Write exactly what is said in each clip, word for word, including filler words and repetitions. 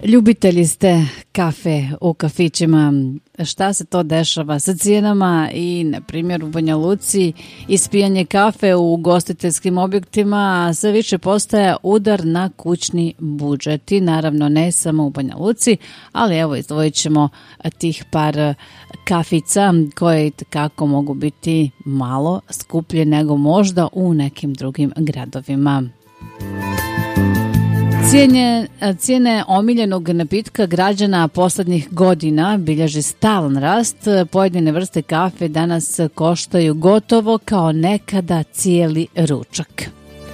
Ljubitelji ste kafe u kafićima. Šta se to dešava sa cijenama i, na primjer, u Banja Luci ispijanje kafe u ugostiteljskim objektima sve više postaje udar na kućni budžet. I naravno ne samo u Banja Luci, ali evo izdvojit ćemo tih par kafica koje kako mogu biti malo skuplje nego možda u nekim drugim gradovima. Cijene, cijene omiljenog napitka građana poslednjih godina bilježi stalan rast. Pojedine vrste kafe danas koštaju gotovo kao nekada cijeli ručak.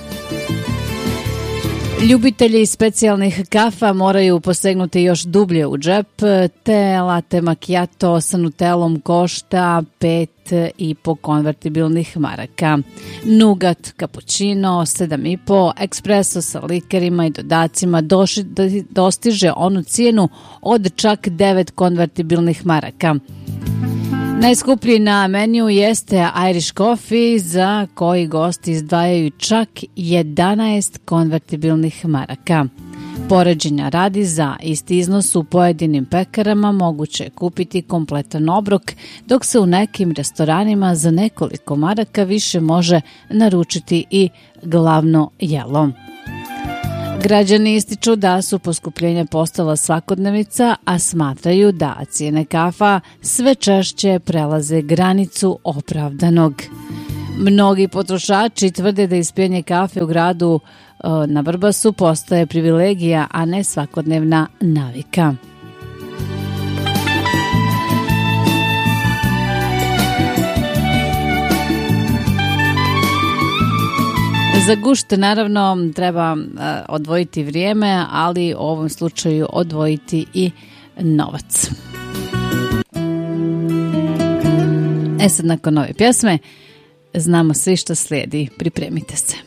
Ljubitelji specijalnih kafa moraju posegnuti još dublje u džep. Te latte macchiato sa nutelom košta pet i po konvertibilnih maraka. Nugat cappuccino sedam i po, espresso sa likerima i dodacima doši, dostiže onu cijenu od čak devet konvertibilnih maraka. Najskuplji na meniju jeste Irish Coffee, za koji gosti izdvajaju čak jedanaest konvertibilnih maraka. Poređenja radi, za isti iznos u pojedinim pekarama moguće je kupiti kompletan obrok, dok se u nekim restoranima za nekoliko maraka više može naručiti i glavno jelo. Građani ističu da su poskupljenja postala svakodnevica, a smatraju da cijene kafa sve češće prelaze granicu opravdanog. Mnogi potrošači tvrde da ispijanje kafe u gradu na Vrbasu postaje privilegija, a ne svakodnevna navika. Za gušt naravno treba uh, odvojiti vrijeme, ali u ovom slučaju odvojiti i novac. E sad, nakon ove pjesme znamo svi što slijedi. Pripremite se.